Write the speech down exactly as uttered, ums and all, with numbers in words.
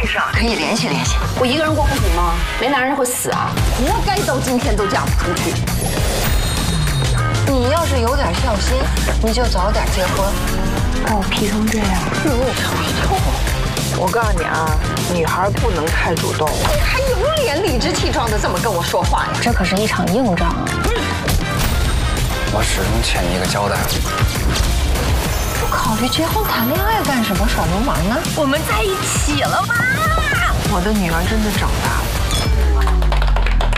上，可以联系联系。 我一个人过不行吗？没男人会死啊！活该到今天都嫁不出去。 你要是有点孝心，你就早点结婚。 把我劈成这样， 如潮透。 我告诉你啊，女孩不能太主动。 你还有脸理直气壮的这么跟我说话呀？ 这可是一场硬仗啊！ 我始终欠你一个交代。 不考虑结婚谈恋爱干什么？耍流氓呢？ 我们在一起了吗？ 我的女儿真的长大了。